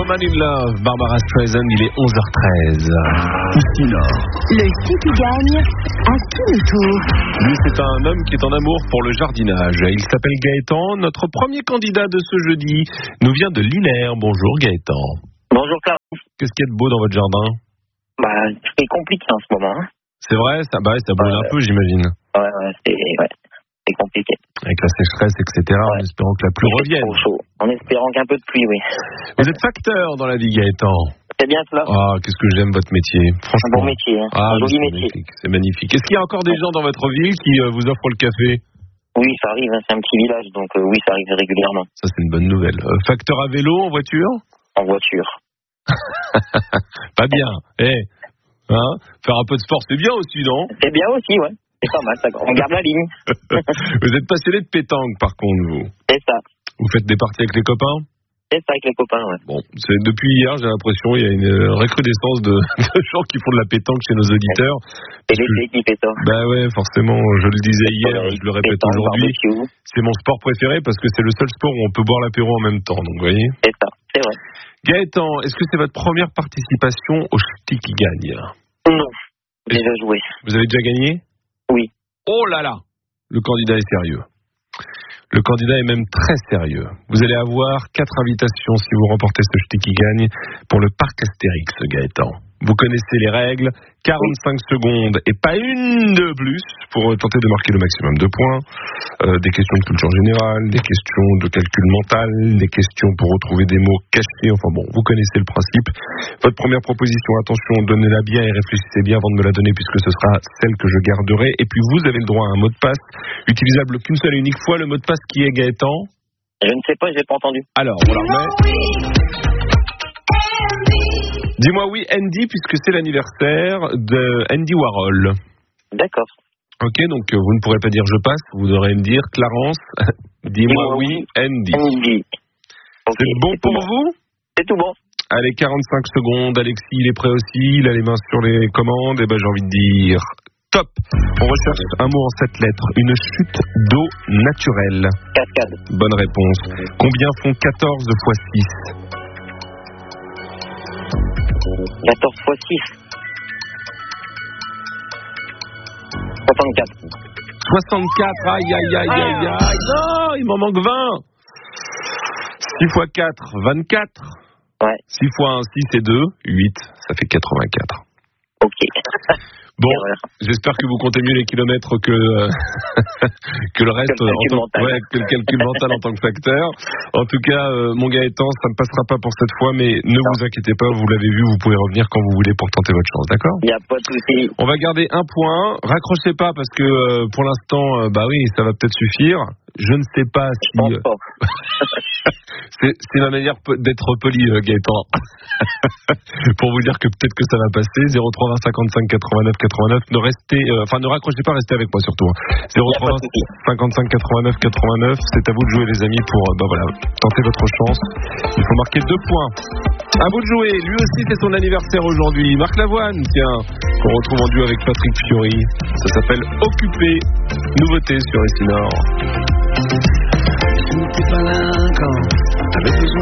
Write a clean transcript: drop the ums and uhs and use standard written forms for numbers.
Man in Love, Barbara Streisand, il est 11h13. Le qui gagne à tout le tour. Lui, c'est un homme qui est en amour pour le jardinage. Il s'appelle Gaëtan. Notre premier candidat de ce jeudi nous vient de Linaire. Bonjour Gaëtan. Bonjour Clarence. Qu'est-ce qu'il y a de beau dans votre jardin? C'est compliqué en ce moment. C'est vrai, ça brûle un peu, j'imagine. C'est compliqué. Avec la sécheresse, etc., en espérant que la pluie revienne. Trop chaud. En espérant qu'un peu de pluie, oui. Vous êtes facteur dans la vie, Gaëtan. C'est bien cela. Ah, qu'est-ce que j'aime votre métier. Franchement. Un bon métier, hein. Un joli métier. C'est magnifique. Est-ce qu'il y a encore des gens dans votre ville qui vous offrent le café? Oui, ça arrive, hein. C'est un petit village, donc oui, ça arrive régulièrement. Ça, c'est une bonne nouvelle. Facteur à vélo, en voiture? En voiture. Pas bien. Faire un peu de sport, c'est bien aussi, non? C'est bien aussi, ouais. C'est pas mal, ça. On garde la ligne. Vous êtes passionné de pétanque, par contre, vous? C'est ça. Vous faites des parties avec les copains? C'est ça, avec les copains, ouais. Bon, depuis hier, j'ai l'impression qu'il y a une recrudescence de gens qui font de la pétanque chez nos auditeurs. C'est l'été qui fait ça. Bah ouais, forcément, je le disais hier, je le répète aujourd'hui. C'est mon sport préféré parce que c'est le seul sport où on peut boire l'apéro en même temps, donc vous voyez? C'est ça, c'est vrai. Gaëtan, est-ce que c'est votre première participation au Ch'ti qui gagne? Non, j'ai déjà joué. Vous avez déjà gagné? Oui. Oh là là! Le candidat est sérieux. Le candidat est même très sérieux. Vous allez avoir 4 invitations si vous remportez ce Ch'ti qui gagne pour le parc Astérix, Gaëtan. Vous connaissez les règles, 45 secondes et pas une de plus pour tenter de marquer le maximum de points. Des questions de culture générale, des questions de calcul mental, des questions pour retrouver des mots cachés. Enfin bon, vous connaissez le principe. Votre première proposition, attention, donnez-la bien et réfléchissez bien avant de me la donner puisque ce sera celle que je garderai. Et puis vous avez le droit à un mot de passe utilisable qu'une seule et unique fois. Le mot de passe qui est, Gaëtan? Je ne sais pas, je n'ai pas entendu. Alors, on la remet. Dis-moi oui, Andy, puisque c'est l'anniversaire de Andy Warhol. D'accord. Ok, donc vous ne pourrez pas dire je passe, vous devrez me dire Clarence, dis-moi oui, Andy. Andy. Okay, c'est bon pour vous? C'est tout bon. Allez, 45 secondes, Alexis, il est prêt aussi, il a les mains sur les commandes, et ben j'ai envie de dire top. On recherche un mot en 7 lettres, une chute d'eau naturelle. Cascade. Bonne réponse. Combien font 14 fois 6? 14 fois 6. 64. 64, aïe. Non, il m'en manque 20. 6 fois 4, 24. Ouais. 6 fois 1, 6 et 2, 8. Ça fait 84. Ok. Bon, j'espère que vous comptez mieux les kilomètres que le reste, que le calcul mental en tant que facteur. En tout cas, mon Gaëtan, ça ne passera pas pour cette fois, mais ne vous inquiétez pas, vous l'avez vu, vous pouvez revenir quand vous voulez pour tenter votre chance, d'accord? Il n'y a pas de souci. On va garder un point, raccrochez pas parce que pour l'instant, ça va peut-être suffire. Je ne sais pas si... Je pense pas. c'est ma manière d'être poli, Gaëtan. Pour vous dire que peut-être que ça va passer. 03 20 55 89 89. Ne raccrochez pas, restez avec moi surtout. 03 55 89 89. C'est à vous de jouer, les amis, pour tenter votre chance. Il faut marquer 2 points. À vous de jouer. Lui aussi, c'est son anniversaire aujourd'hui. Marc Lavoine, tiens, qu'on retrouve en duo avec Patrick Fiori. Ça s'appelle Occupé. Nouveauté sur Essinor.